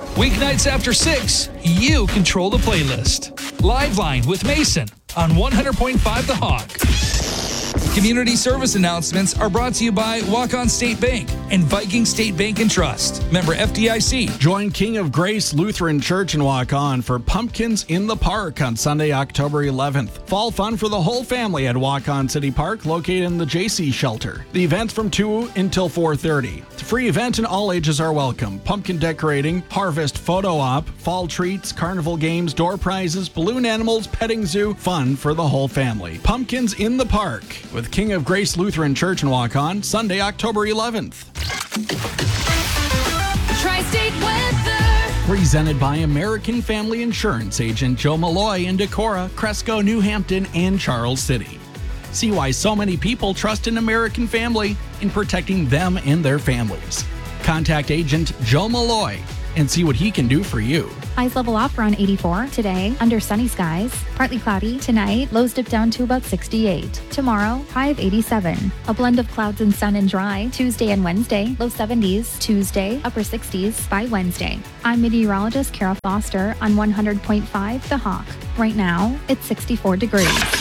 Weeknights after 6, you control the playlist. Live Line with Mason on 100.5 The Hawk. Community service announcements are brought to you by Walk-On State Bank and Viking State Bank and Trust. Member FDIC. Join King of Grace Lutheran Church in Walk-On for Pumpkins in the Park on Sunday, October 11th. Fall fun for the whole family at Walk-On City Park, located in the JC Shelter. The event's from 2 until 4:30. It's a free event and all ages are welcome. Pumpkin decorating, harvest photo op, fall treats, carnival games, door prizes, balloon animals, petting zoo, fun for the whole family. Pumpkins in the Park with King of Grace Lutheran Church in Walk-On, Sunday, October 11th. Tri-State weather. Presented by American Family Insurance agent Joe Malloy in Decorah, Cresco, New Hampton, and Charles City. See why so many people trust an American Family in protecting them and their families. Contact agent Joe Malloy and see what he can do for you. Highs level off around 84 today, under sunny skies. Partly cloudy tonight, lows dip down to about 68. Tomorrow, high of 87. A blend of clouds and sun and dry Tuesday and Wednesday, low 70s. Tuesday, upper 60s by Wednesday. I'm meteorologist Kara Foster on 100.5 The Hawk. Right now, it's 64 degrees.